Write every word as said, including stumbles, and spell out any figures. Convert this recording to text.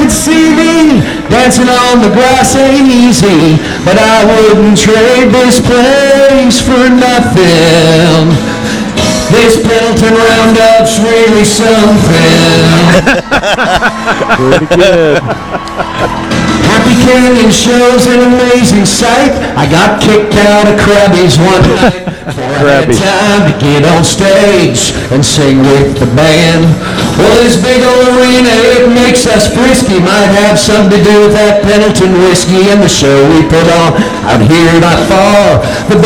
could see me dancing on the grass ain't easy, but I wouldn't trade this place for nothing. This Pendleton Roundup's really something. Pretty good. Happy Canyon show's an amazing sight. I got kicked out of Krabby's one night before I had time to get on stage and sing with the band. Well, this big old arena, it makes us frisky. Might have something to do with that Pendleton whiskey and the show we put on out here not far. The